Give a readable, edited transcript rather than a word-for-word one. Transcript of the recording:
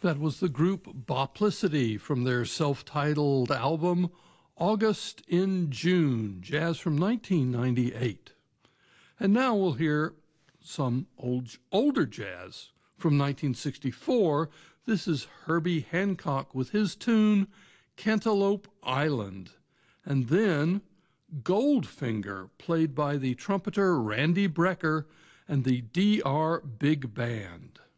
That was the group Boplicity from their self-titled album, August in June, jazz from 1998. And now we'll hear some older jazz from 1964. This is Herbie Hancock with his tune, Cantaloupe Island. And then Goldfinger, played by the trumpeter Randy Brecker and the DR Big Band.